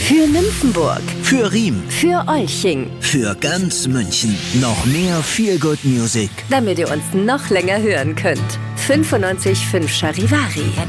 Für Nymphenburg. Für Riem. Für Olching. Für ganz München. Noch mehr Feel Good Music. Damit ihr uns noch länger hören könnt. 95.5 Charivari.